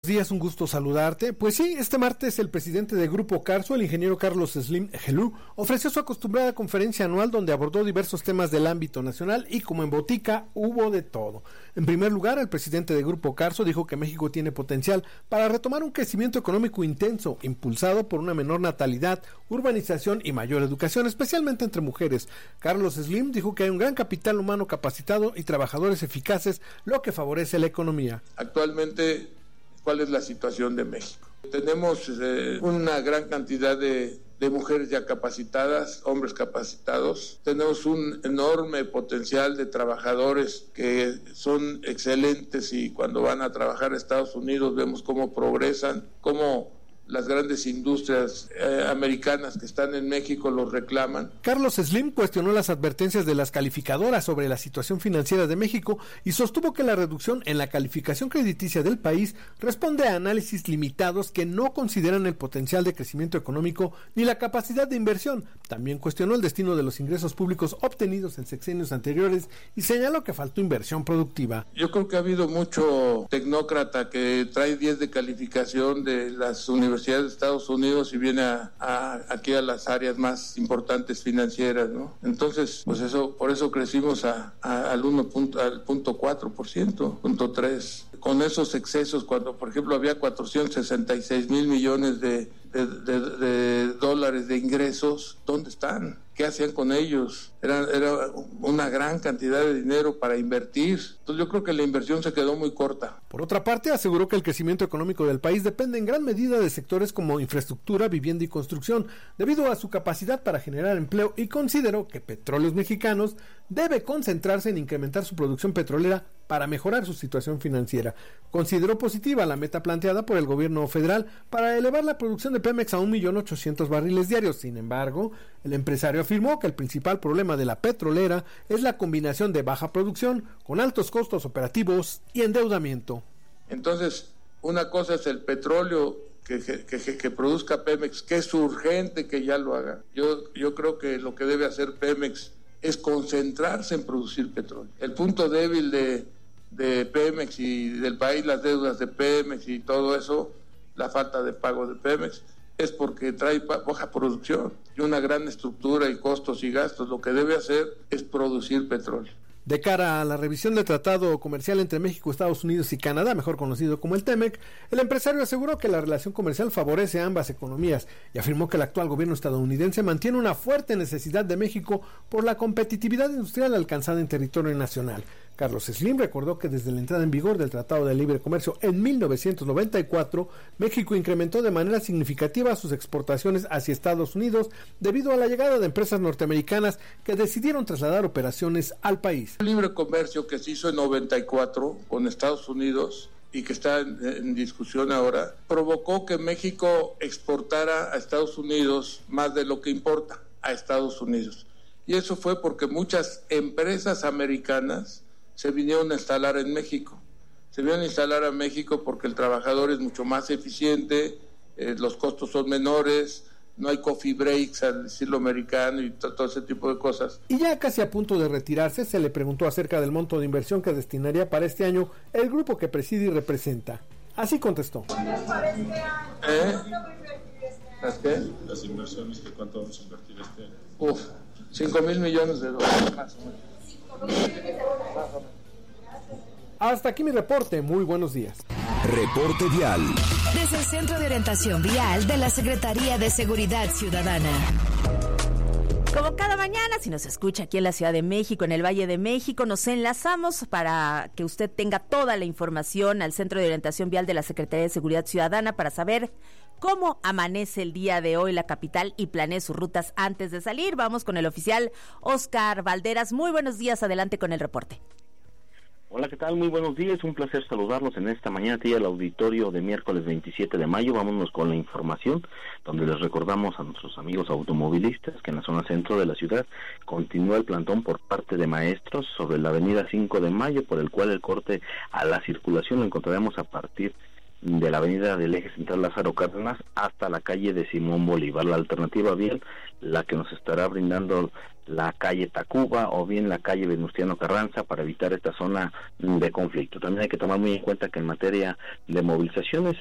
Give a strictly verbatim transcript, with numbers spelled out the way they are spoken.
días, un gusto saludarte. Pues sí, este martes el presidente de Grupo Carso, el ingeniero Carlos Slim Helú, ofreció su acostumbrada conferencia anual donde abordó diversos temas del ámbito nacional y como en botica hubo de todo. En primer lugar, el presidente de Grupo Carso dijo que México tiene potencial para retomar un crecimiento económico intenso, impulsado por una menor natalidad, urbanización y mayor educación, especialmente entre mujeres. Carlos Slim dijo que hay un gran capital humano capacitado y trabajadores eficaces, lo que favorece la economía. Actualmente, ¿cuál es la situación de México? Tenemos eh, una gran cantidad de, de mujeres ya capacitadas, hombres capacitados. Tenemos un enorme potencial de trabajadores que son excelentes y cuando van a trabajar a Estados Unidos vemos cómo progresan, cómo las grandes industrias eh, americanas que están en México los reclaman. Carlos Slim cuestionó las advertencias de las calificadoras sobre la situación financiera de México y sostuvo que la reducción en la calificación crediticia del país responde a análisis limitados que no consideran el potencial de crecimiento económico ni la capacidad de inversión. También cuestionó el destino de los ingresos públicos obtenidos en sexenios anteriores y señaló que faltó inversión productiva. Yo creo que ha habido mucho tecnócrata que trae diez de calificación de las universidades de Estados Unidos y viene a, a, aquí a las áreas más importantes financieras, ¿no? Entonces, pues eso, por eso crecimos a, a, al uno punto, al punto cuatro por ciento, punto tres. Con esos excesos, cuando por ejemplo había cuatrocientos sesenta y seis mil millones de, de, de, de dólares de ingresos, ¿dónde están? ¿Qué hacían con ellos? Era, era una gran cantidad de dinero para invertir. Entonces yo creo que la inversión se quedó muy corta. Por otra parte, aseguró que el crecimiento económico del país depende en gran medida de sectores como infraestructura, vivienda y construcción, debido a su capacidad para generar empleo, y consideró que Petróleos Mexicanos debe concentrarse en incrementar su producción petrolera para mejorar su situación financiera. Consideró positiva la meta planteada por el gobierno federal para elevar la producción de Pemex a un millón ochocientos barriles diarios. Sin embargo, el empresario afirmó que el principal problema de la petrolera es la combinación de baja producción con altos costos operativos y endeudamiento. Entonces, una cosa es el petróleo que, que, que, que produzca Pemex, que es urgente que ya lo haga. Yo, yo creo que lo que debe hacer Pemex es concentrarse en producir petróleo. El punto débil de, de Pemex y del país, las deudas de Pemex y todo eso, la falta de pago de Pemex, es porque trae baja producción y una gran estructura y costos y gastos. Lo que debe hacer es producir petróleo. De cara a la revisión del tratado comercial entre México, Estados Unidos y Canadá, mejor conocido como el TEMEC, el empresario aseguró que la relación comercial favorece a ambas economías y afirmó que el actual gobierno estadounidense mantiene una fuerte necesidad de México por la competitividad industrial alcanzada en territorio nacional. Carlos Slim recordó que desde la entrada en vigor del Tratado de Libre Comercio en mil novecientos noventa y cuatro, México incrementó de manera significativa sus exportaciones hacia Estados Unidos debido a la llegada de empresas norteamericanas que decidieron trasladar operaciones al país. El libre comercio que se hizo en noventa y cuatro con Estados Unidos y que está en, en discusión ahora, provocó que México exportara a Estados Unidos más de lo que importa a Estados Unidos. Y eso fue porque muchas empresas americanas se vinieron a instalar en México. Se vinieron a instalar a México porque el trabajador es mucho más eficiente, eh, los costos son menores, no hay coffee breaks al estilo americano y todo ese tipo de cosas. Y ya casi a punto de retirarse, se le preguntó acerca del monto de inversión que destinaría para este año el grupo que preside y representa. Así contestó. ¿Eh? ¿Las qué? Las inversiones, ¿de cuánto vamos a invertir este año? Uf, cinco mil millones de dólares más o menos. Hasta aquí mi reporte, muy buenos días. Reporte vial. Desde el Centro de Orientación Vial de la Secretaría de Seguridad Ciudadana. Como cada mañana, si nos escucha aquí en la Ciudad de México, en el Valle de México, nos enlazamos para que usted tenga toda la información al Centro de Orientación Vial de la Secretaría de Seguridad Ciudadana para saber cómo amanece el día de hoy la capital y planee sus rutas antes de salir. Vamos con el oficial Oscar Valderas. Muy buenos días, adelante con el reporte. Hola, ¿qué tal? Muy buenos días, un placer saludarlos en esta mañana aquí al auditorio de miércoles veintisiete de mayo. Vámonos con la información, donde les recordamos a nuestros amigos automovilistas que en la zona centro de la ciudad continúa el plantón por parte de maestros sobre la avenida cinco de mayo, por el cual el corte a la circulación lo encontraremos a partir de la avenida del Eje Central Lázaro Cárdenas hasta la calle de Simón Bolívar. La alternativa vial, la que nos estará brindando la calle Tacuba o bien la calle Venustiano Carranza para evitar esta zona de conflicto. También hay que tomar muy en cuenta que en materia de movilizaciones